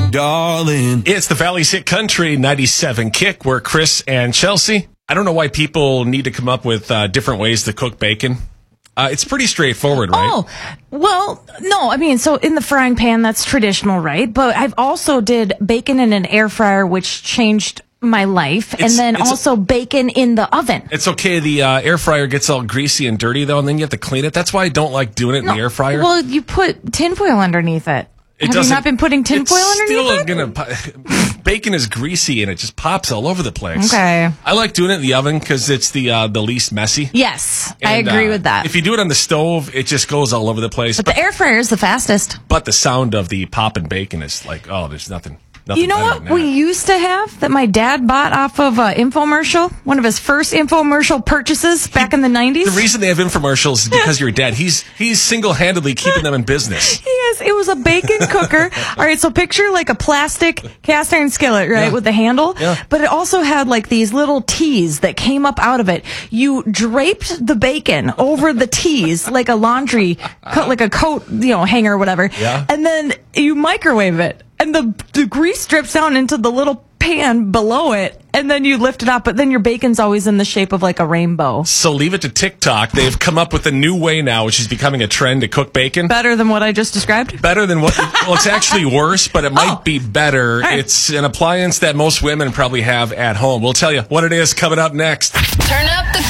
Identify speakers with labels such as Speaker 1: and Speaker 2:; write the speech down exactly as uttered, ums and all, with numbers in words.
Speaker 1: darling.
Speaker 2: It's the Valley's Hit Country ninety-seven Kick. We're Chris and Chelsea. I don't know why people need to come up with uh, different ways to cook bacon. Uh, it's pretty straightforward, right?
Speaker 3: Oh, well, no, I mean, so in the frying pan, that's traditional, right? But I've also did bacon in an air fryer, which changed my life.
Speaker 2: It's-
Speaker 3: and then
Speaker 2: it's-
Speaker 3: also bacon in the oven.
Speaker 2: It's okay. The uh, air fryer gets all greasy and dirty, though, and then you have to clean it. That's why I don't like doing it in the air fryer.
Speaker 3: Well, you put tinfoil underneath it.
Speaker 2: It
Speaker 3: Have you
Speaker 2: doesn't-
Speaker 3: not been putting tinfoil
Speaker 2: it's
Speaker 3: underneath
Speaker 2: still
Speaker 3: it?
Speaker 2: Gonna, bacon is greasy and it just pops all over the place.
Speaker 3: Okay.
Speaker 2: I like doing it in the oven because it's the uh, the least messy.
Speaker 3: Yes, I
Speaker 2: And,
Speaker 3: agree
Speaker 2: uh,
Speaker 3: with that.
Speaker 2: If you do it on the stove, it just goes all over the place.
Speaker 3: but
Speaker 2: But,
Speaker 3: the air fryer is the fastest.
Speaker 2: but the sound of the popping bacon is like, oh, there's nothing. nothing
Speaker 3: You know
Speaker 2: better
Speaker 3: what
Speaker 2: than
Speaker 3: we
Speaker 2: that.
Speaker 3: used to have that my dad bought off of uh, infomercial? One of his first infomercial purchases back in the nineties?
Speaker 2: The reason they have infomercials is because you're dead. He's he's single handedly keeping them in business.
Speaker 3: Yes, it was a bacon cooker. All right, so picture like a plastic cast iron skillet, right,
Speaker 2: Yeah.
Speaker 3: with the handle.
Speaker 2: Yeah.
Speaker 3: But it also had like these little T's that came up out of it. You draped the bacon over the T's like a laundry, co- like a coat, you know, hanger or whatever.
Speaker 2: Yeah.
Speaker 3: And then you microwave it, and the, the grease drips down into the little pan below it, and then you lift it up. But then your bacon's always in the shape of like a rainbow.
Speaker 2: So leave it to TikTok. They've come up with a new way now, which is becoming a trend to cook bacon.
Speaker 3: Better than what I just described?
Speaker 2: Better than what? Well, it's actually worse, but it might
Speaker 3: Oh.
Speaker 2: be better.
Speaker 3: right.
Speaker 2: It's an appliance that most women probably have at home. We'll tell you what it is coming up next.
Speaker 4: Turn up the